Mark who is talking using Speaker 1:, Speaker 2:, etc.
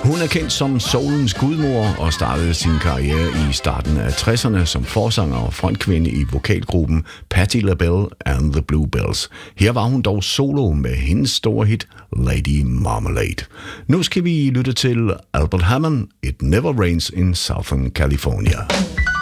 Speaker 1: Hun er kendt som soulens gudmor og startede sin karriere i starten af 60'erne som forsanger og frontkvinde i vokalgruppen Patti LaBelle and the Bluebells. Her var hun dog solo med hendes store hit Lady Marmalade. Nu skal vi lytte til Albert Hammond, It Never Rains in Southern California.